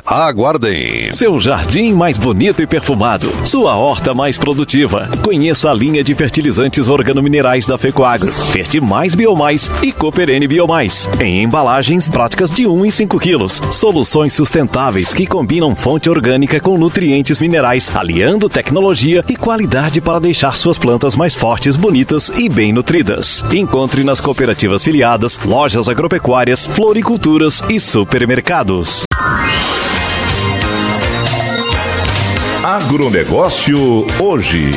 Aguardem. Seu jardim mais bonito e perfumado, sua horta mais produtiva. Conheça a linha de fertilizantes organominerais da Fecoagro, Fertimais Biomais e Cooperene Biomais. Em embalagens práticas de 1 e 5 quilos. Soluções sustentáveis que combinam fonte orgânica com nutrientes minerais, aliando tecnologia e qualidade para deixar suas plantas mais fortes, bonitas e bem nutridas. Encontre nas cooperativas filiadas, lojas agropecuárias, floriculturas e supermercados. Agronegócio hoje.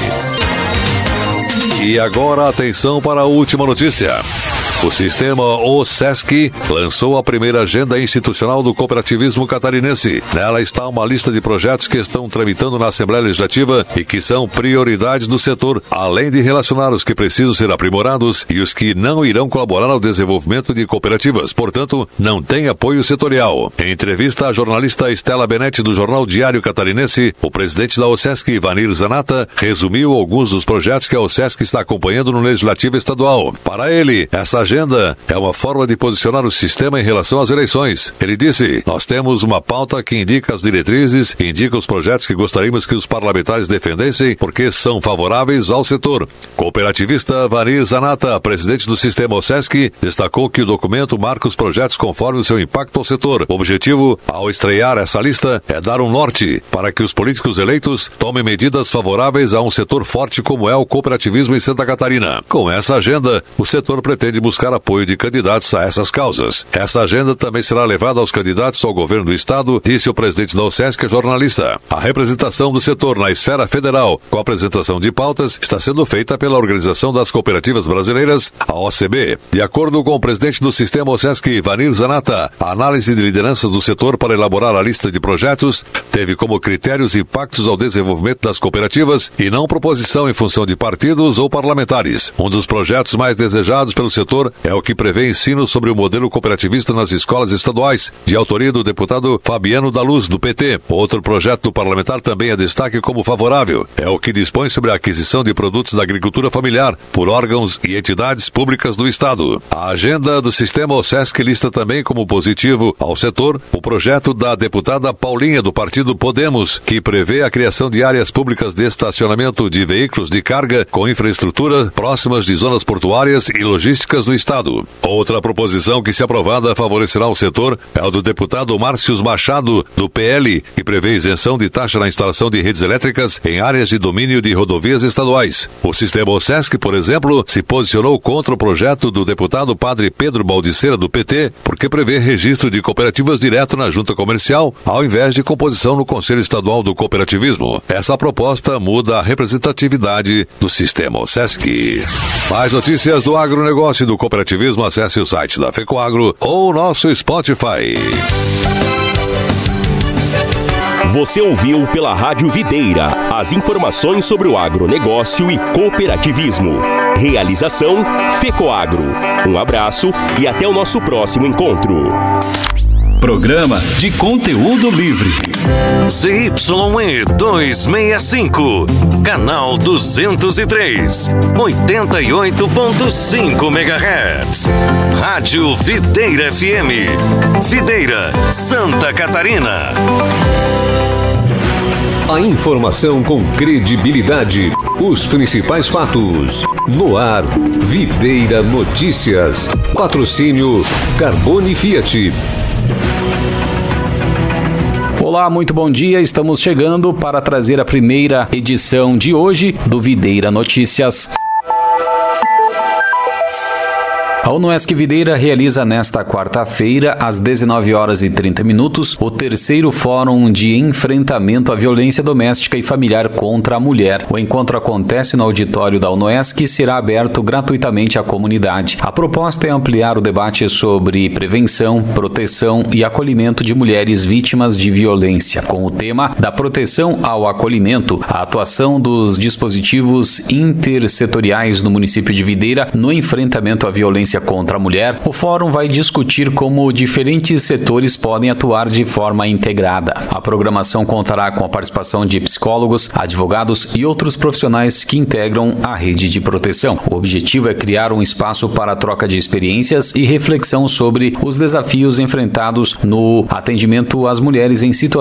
E agora atenção para a última notícia. O sistema OSESC lançou a primeira agenda institucional do cooperativismo catarinense. Nela está uma lista de projetos que estão tramitando na Assembleia Legislativa e que são prioridades do setor, além de relacionar os que precisam ser aprimorados e os que não irão colaborar ao desenvolvimento de cooperativas, portanto, não tem apoio setorial. Em entrevista à jornalista Estela Benetti do Jornal Diário Catarinense, o presidente da OSESC, Vanir Zanata, resumiu alguns dos projetos que a OSESC está acompanhando no Legislativo Estadual. Para ele, essa agenda é uma forma de posicionar o sistema em relação às eleições. Ele disse: nós temos uma pauta que indica as diretrizes, indica os projetos que gostaríamos que os parlamentares defendessem porque são favoráveis ao setor. Cooperativista Vanir Zanata, presidente do sistema OSESC, destacou que o documento marca os projetos conforme o seu impacto ao setor. O objetivo, ao estrear essa lista, é dar um norte para que os políticos eleitos tomem medidas favoráveis a um setor forte como é o cooperativismo em Santa Catarina. Com essa agenda, o setor pretende buscar apoio de candidatos a essas causas. Essa agenda também será levada aos candidatos ao governo do estado, disse o presidente da OSESC, jornalista. A representação do setor na esfera federal, com a apresentação de pautas, está sendo feita pela Organização das Cooperativas Brasileiras, a OCB. De acordo com o presidente do sistema OSESC, Vanir Zanata, a análise de lideranças do setor para elaborar a lista de projetos teve como critérios impactos ao desenvolvimento das cooperativas e não proposição em função de partidos ou parlamentares. Um dos projetos mais desejados pelo setor é o que prevê ensino sobre o modelo cooperativista nas escolas estaduais, de autoria do deputado Fabiano da Luz, do PT. Outro projeto do parlamentar também é destaque como favorável. É o que dispõe sobre a aquisição de produtos da agricultura familiar por órgãos e entidades públicas do estado. A agenda do sistema OSESC lista também como positivo ao setor o projeto da deputada Paulinha, do partido Podemos, que prevê a criação de áreas públicas de estacionamento de veículos de carga com infraestrutura próximas de zonas portuárias e logísticas no estado. Outra proposição que, se aprovada, favorecerá o setor é o do deputado Márcios Machado, do PL, que prevê isenção de taxa na instalação de redes elétricas em áreas de domínio de rodovias estaduais. O sistema OSESC, por exemplo, se posicionou contra o projeto do deputado Padre Pedro Baldiceira, do PT, porque prevê registro de cooperativas direto na junta comercial, ao invés de composição no Conselho Estadual do Cooperativismo. Essa proposta muda a representatividade do sistema OSESC. Mais notícias do agronegócio e do cooperativismo, acesse o site da Fecoagro ou o nosso Spotify. Você ouviu pela Rádio Videira as informações sobre o agronegócio e cooperativismo. Realização Fecoagro. Um abraço e até o nosso próximo encontro. Programa de conteúdo livre. ZYE 265, canal 203, 88.5 MHz. Rádio Videira FM. Videira, Santa Catarina. A informação com credibilidade. Os principais fatos. No ar, Videira Notícias. Patrocínio Carbone Fiat. Olá, muito bom dia. Estamos chegando para trazer a primeira edição de hoje do Videira Notícias. A UNOESC Videira realiza nesta quarta-feira, às 19h30, o terceiro Fórum de Enfrentamento à Violência Doméstica e Familiar contra a Mulher. O encontro acontece no auditório da UNOESC e será aberto gratuitamente à comunidade. A proposta é ampliar o debate sobre prevenção, proteção e acolhimento de mulheres vítimas de violência, com o tema da proteção ao acolhimento, a atuação dos dispositivos intersetoriais no município de Videira no enfrentamento à violência contra a mulher. O fórum vai discutir como diferentes setores podem atuar de forma integrada. A programação contará com a participação de psicólogos, advogados e outros profissionais que integram a rede de proteção. O objetivo é criar um espaço para a troca de experiências e reflexão sobre os desafios enfrentados no atendimento às mulheres em situações